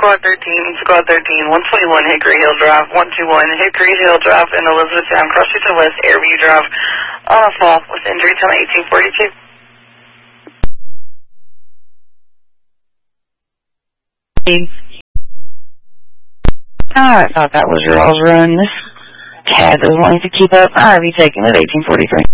Squad 13, 121 Hickory Hill Drive, 121 Hickory Hill Drive in Elizabethtown, cross street to west, Airview Drive, on a fall with injury time 1842. I thought that was your all's run. This cat doesn't want to keep up. I'll be taking it 1843.